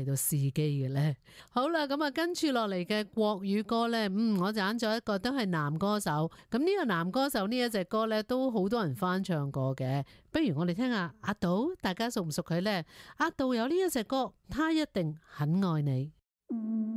嚟到試機嘅呢？好啦，咁啊跟住落嚟嘅國語歌呢，我就揀咗一個都係男歌手。咁呢個男歌手呢一隻歌呢，都好多人翻唱過嘅。不如我哋聽下阿杜，大家熟唔熟佢呢？阿杜有呢一隻歌，他一定很愛你。